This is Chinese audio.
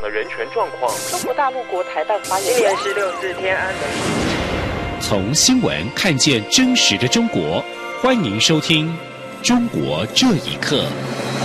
的人权状况。 中国大陆国台办发言人， 今年16日天安门。 从新闻看见真实的中国，欢迎收听《中国这一刻》。